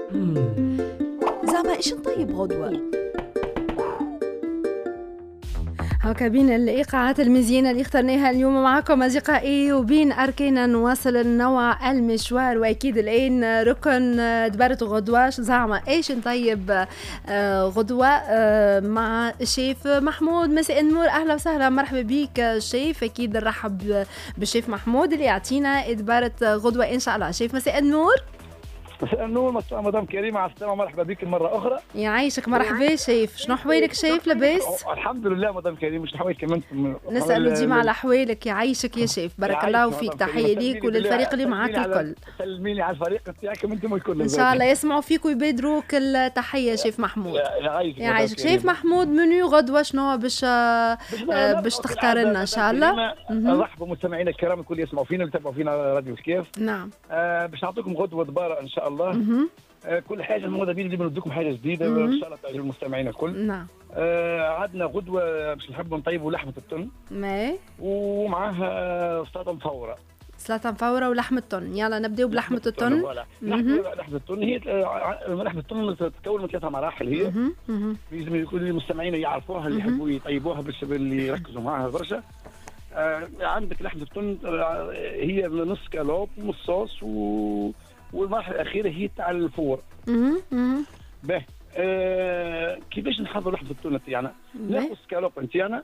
زعما ايش نطيب غدوة؟ هكا بين الإيقاعات المزيانة اللي اخترناها اليوم معكم أصدقائي، وبين أركينا نواصل نوع المشوار، وأكيد الآن ركن دبرة غدوة. زعما إيش نطيب غدوة مع الشيف محمود. مساء النور، أهلا وسهلا، مرحبا بيك شيف. أكيد نرحب بالشيف محمود اللي يعطينا دبرة غدوة إن شاء الله. شيف مساء النور. مساء النور مدام كريمة، على السلامة، مرحبا بك مرة أخرى. يعيشك، مرحبا شيف. شنو حوالك شيف؟ لاباس؟ الحمد لله مدام كريمة، شنو حوالك كمان؟ نسألوا ديما على حوالك. يعيشك يا شيف، بارك الله فيك. تحية ليك وللفريق اللي معاك الكل. سلميني على الفريق نتاعكم انتم الكل ان شاء الله يسمعوا فيك ويبادروك التحية شيف محمود. يعيشك شيف محمود. منيو غدوة شنو باش تختار لنا ان شاء الله؟ مرحبا مستمعينا الكرام الكل يسمعوا فينا ويتابعوا فينا راديو كيف. نعم. باش نعطيكم غدوة دبارة ان شاء الله. كل حاجه الموضه دي بندوكم حاجه جديده ان شاء الله تعجب المستمعين الكل. نعم. عندنا غدوه باش نحبوا نطيبوا لحمه التن ومعاها سلطه مفوره. سلطه مفوره ولحمه التن. يلا نبداو بلحمه التن. لحمه التن هي لحمه التن تتكون من 3 مراحل. هي لازم يكون المستمعين يعرفوها، اللي يحبوا يطيبوها باش اللي يركزوا معاها برشا. عندك لحمه التن هي نص كالوب ونص صوص والمرحله الاخيره هي تاع الفور. باهي كيفاش نحضروا لحمه التونه تاعنا؟ ناخذ سكالوب نتاعنا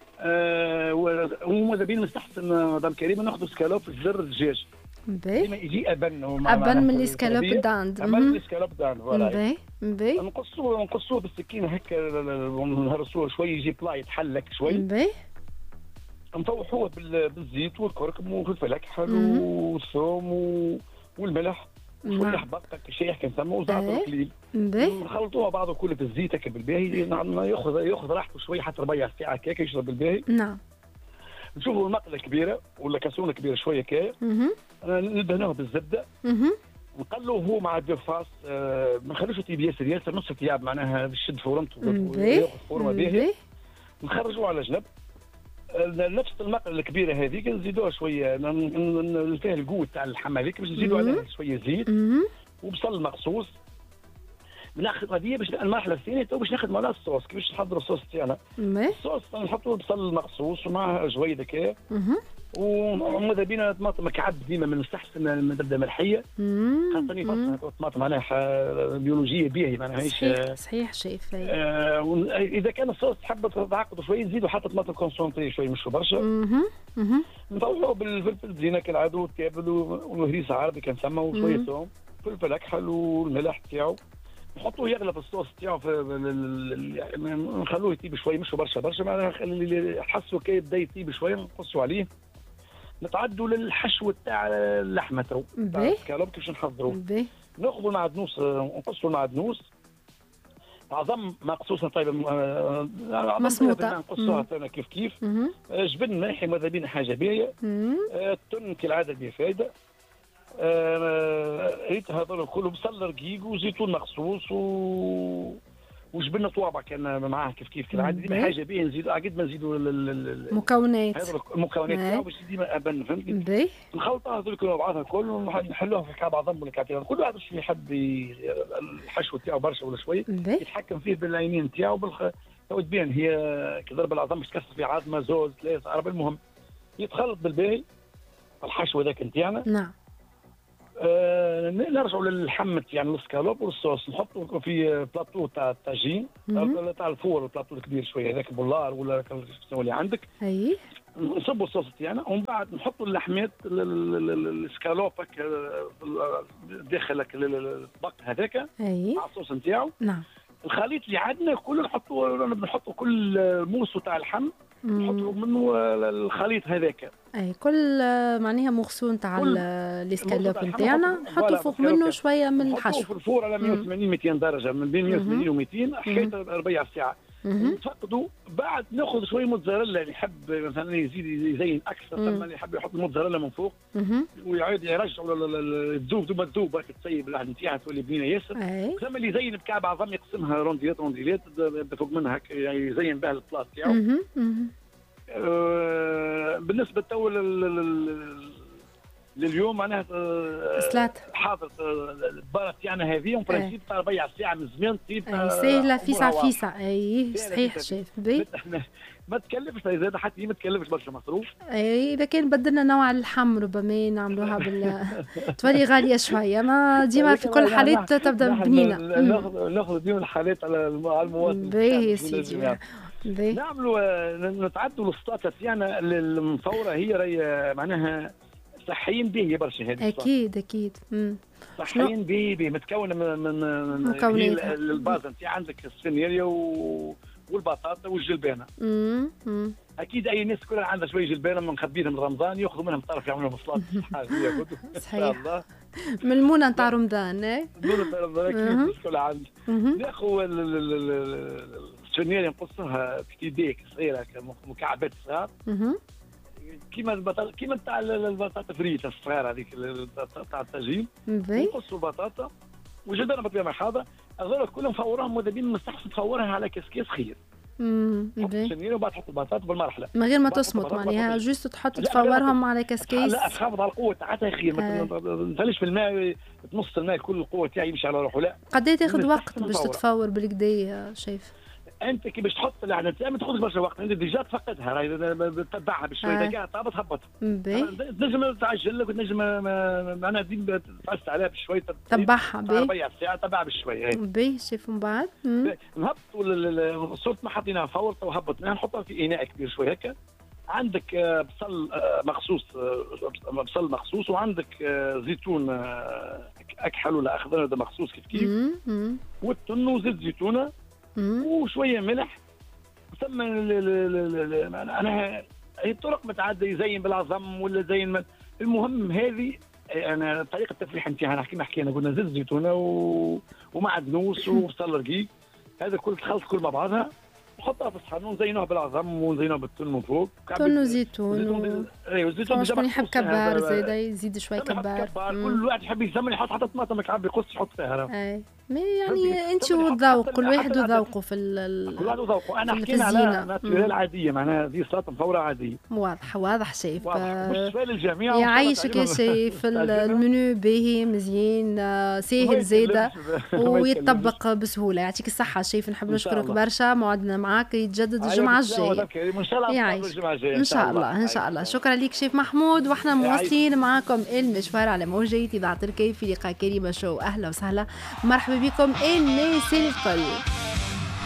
وماذا بينا نستحسن مدام كريمه ناخذ سكالوب زر الدجاج. ديما يجي ابن من السكالوب داند. ابن من السكالوب داند فوالا. نقصوه بالسكينه هكا، نهرسوه شوي يجي بلا يتحلك شوي. نطوحوه بالزيت والكركم وفلفل اكحل والثوم والملح شويه حبق شيء كنسمى وزعتر قليل. نخلطوها بعض كله في الزيت هكا بالباهي. ياخذ راحته شويه حتى ربيع ساعه هكاك يشرب بالباهي. نعم. نشوفوا المقله كبيره ولا كاسونه كبيره شويه كايا. ندهنوه بالزبده. نقلوه هو مع الدفاس. ما نخلوش يطيب ياسر نص ثياب معناها يشد فورمته وياخذ فورمه باهيه. نخرجوه على جنب. نفس المقله الكبيره هذيك نزيدوها شويه فيها القوه تاع اللحم هذيك باش نزيدوا عليها شويه زيت وبصل مقصوص. بناخذ هذه باش المرحله الثانيه تو باش ناخذ معها الصوص. كيفاش نحضروا الصوص تاعنا؟ الصوص نحطوا البصل المقصوص ومعها جويده كاع وماذا بينا طماطم مكعب. ديما من المستحسن من تبدا ملحيه خاصه يفصل طماطم معناها بيولوجيه باهي معناها صحيح شيف. اذا كان الصوص تحب تعقده شويه نزيدوا حتى طماطم كونسونتري شويه مش برشا. نطوعوه بالفلفل زينه كالعاده والتابل والهريسه عربي كنسمى وشويه ثوم فلفل اكحل والملح تاعو. نحطوه يغلى في الصوص تاعو نخلوه يطيب شويه مش برشا معناها اللي حسوا كي بدا يطيب شويه نقصوا عليه. نتعدوا للحشو تاع اللحمه تو تاع السكالوب كيفاش نحضروه. ناخذوا المعدنوس نقصوا المعدنوس عظم مقصوص طيب مسموطه نقصوها كيف جبن ماحي ماذا بينا حاجه باهيه. التن كالعاده بفايده. ريت هذول كله بصل رقيق وزيتون مقصوص وجبنه طوابع كان معاه كيف كالعاده. ديما حاجه باهيه نزيدوا عقد ما نزيدوا المكونات تاعو باش ديما ابن فهمتني. نخلطوها هذول مع بعضها الكل ونحلوها في كعب عظم ولا كعبتين. كل واحد باش يحب الحشو تاعو برشا ولا شويه يتحكم فيه بالعينين تاعو تبين هي كضرب العظم باش تكسر في عظمه زوز 3 4 المهم يتخلط بالباهي الحشو ذاك نتاعنا. نعم. نرجعوا للحم يعني السكالوب والصوص نحطوا في بلاطو تاع الطاجين تاع الفور البلاطو الكبير شويه هذاك بولار ولا شنو اللي عندك. نصبوا الصوص تاعنا ومن بعد نحطوا اللحمات السكالوب داخل الطبق هذاك مع الصوص نتاعو. نعم. الخليط اللي عندنا كله نحطوا كل موسو تاع اللحم نحطوا منه الخليط هذاك. كل معناها مغسول تاع الاسكالوب نتاعنا نحطوا فوق منه شويه من الحشو. في الفور على 180 200 درجه من بين 180 و200 حكايه ربيع ساعه. نفقدوا بعد ناخذ شويه موتزاريلا اللي يحب مثلا يزيد يزين اكثر ثم اللي يحب يحط الموتزاريلا من فوق ويعيد يرجعوا الذوب تذوب تطيب اللحم نتاعها تولي بنينه ياسر. ثم اللي يزين بكعب عظم يقسمها رونديات فوق منها يعني يزين بها البلاط تاعو. بالنسبه تو لليوم معناها سلات حاضر البارة تاعنا هذه ومن برانسيب تاع ربيع ساعة من زمان طيب سهلة فيسع اي صحيح شايف بي ما تكلفش زاد حتى هي ما تكلفش برشا مصروف. اي اذا كان بدلنا نوع اللحم ربما نعملوها تولي غاليه شويه، ما ديما في كل الحالات تبدا بنينه. ناخذ ديما الحالات على المواطن. باهي سيدي نعملوا نتعدوا السلطه تاعنا المفوره هي راهي معناها صحيين به برشا هذه. اكيد صحيين به متكونه من مكونات الباز نتاع عندك السنيريا والبطاطا والجلبانه. اكيد اي ناس كلها عندها شويه جلبانه مخبينها من رمضان ياخذوا منها طرف يعملوا مصلات حاجيه. صحيح من المونه نتاع رمضان. المونه نتاع رمضان اكيد الكل عندي. ناخذ السنيريا نقصها في ديك صغيره مكعبات صغار كيما البطاطا كيما تاع البطاطا فريته الصغيره هذيك تاع الطاجين. نقصوا البطاطا وجدنا بطبيعه حاضره هذول كلهم فورهم ماذا بين مستحسن تفورها على كاسكاس خير. تحط الشنيره وبعد تحط البطاطا بالمرحله من غير ما تصمت معناها جوست تحط تفورهم على كاسكاس. لا تحافظ على القوه تاعتها خير ما تخليش في الماء تنص الماء كل القوه تاعي يمشي على روحه. لا قد ايه تاخذ وقت باش تتفور بالكدا شايف؟ انت كي باش تحط يعني ما تاخذش برشا وقت، انت ديجا تفقدها راهي تتبعها بشويه اذا كانت طابت هبطها. تنجم تعجل لك وتنجم معناها ديما تعس عليها بشويه تبعها ربيع ساعه تبعها بشويه. باهي شوف من بعد نهبطوا صرت ما حطيناها فورت وهبطناها نحطها في اناء كبير شويه هكا. عندك بصل مخصوص وعندك زيتون اكحل ولا اخضر هذا مخصوص كيف والتن وزيت زيتونه وشويه ملح. ثم انا هي طرق متعدده يزين بالعظم ولا زين المهم هذه انا طريقه التفريح نتاعها حكينا قلنا زيت زيتونه ومعدنوس وبصل رقيق هذا كل تخلط كل مع بعضها نحطها في الصحن ونزينوها بالعظم ونزينوها بالتن من فوق. تن وزيتون ايوه الزيتون شكون يحب كبار زايده يزيد شويه كبار. كل واحد يحب يزمن يحط حتى طماطم يحب يقص يحط فيها. اي يعني انت وذوق كل واحد وذوقه في كل واحد وذوقه. انا حكينا على ناتوريال عاديه معناها ذي سلطه مفوره عاديه. واضح شايف مش للجميع يعيشك يا شايف المنيو باهي مزيان ساهل زاده ويتطبق بسهوله. يعطيك الصحه شايف نحب نشكرك برشا. موعدنا معاك يتجدد الجمعه الجايه ان شاء الله. شكرا لك شيف محمود واحنا مواصلين معاكم المشوار على موجة اذاعه تركي في لقاء كريمه شو. اهلا وسهلا مرحبا بكم الناس الكل.